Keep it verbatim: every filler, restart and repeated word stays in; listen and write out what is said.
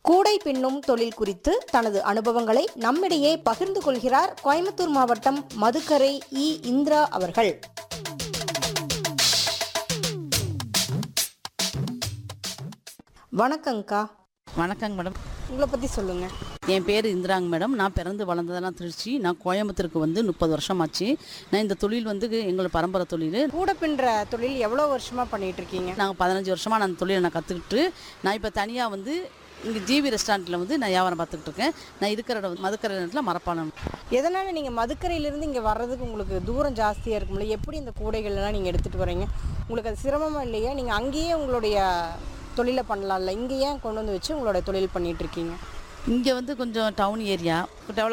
கூடை பின்னும் தொழில் குறித்து தனது அனுபவங்களை நம்மிடையே பகிர்ந்து கொள்கிறார் கோயம்புத்தூர் மாவட்டம் மதுக்கரை இ இந்திரா அவர்கள். வணக்கங்கக்கா. வணக்கங்க மேடம். உங்களை பற்றி சொல்லுங்கள். என் பேர் இந்திராங்க மேடம். நான் பிறந்து வளர்ந்ததெல்லாம் திருச்சி. நான் கோயம்புத்தூருக்கு வந்து முப்பது வருஷம் ஆச்சு. நான் இந்த தொழில் வந்து எங்களோட பரம்பரை தொழில். கூடை பின்னுற தொழில் எவ்வளோ வருஷமாக பண்ணிகிட்டு இருக்கீங்க? நாங்கள் பதினஞ்சு வருஷமாக நான் அந்த தொழிலை நான் கற்றுக்கிட்டு நான் இப்போ தனியாக வந்து இங்கே ஜிவி ரெஸ்டாரண்ட்டில் வந்து நான் வியாபாரம் பார்த்துக்கிட்டு இருக்கேன். நான் இருக்கிற இடம் மதுக்கரை இடத்துல மரப்பாலம். எதனால் நீங்கள் மதுக்கரையிலேருந்து இங்கே வர்றதுக்கு உங்களுக்கு தூரம் ஜாஸ்தியாக இருக்கும்ல, எப்படி இந்த கூடைகள்லாம் நீங்கள் எடுத்துகிட்டு வரீங்க? உங்களுக்கு அது சிரமமாக இல்லையா? நீங்கள் அங்கேயே உங்களுடைய தொழிலை பண்ணலாம்ல, இங்கே ஏன் கொண்டு வந்து வச்சு உங்களோட தொழில் பண்ணிகிட்டு இருக்கீங்க? இங்கே வந்து கொஞ்சம் டவுன் ஏரியா, டெவலப்